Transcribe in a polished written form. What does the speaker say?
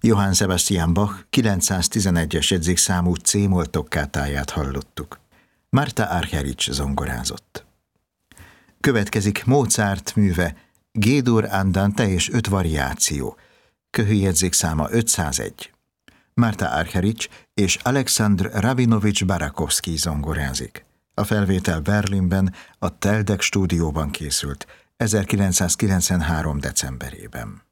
Johann Sebastian Bach 911-es jegyzékszámú C-moll tokkátáját hallottuk. Marta Argerich zongorázott. Következik Mozart műve G-dur andante és 5 variáció, köhőjegyzékszáma 501. Marta Argerich és Alexandr Rabinovich Barakovszky zongorázik. A felvétel Berlinben, a Teldec stúdióban készült 1993. decemberében.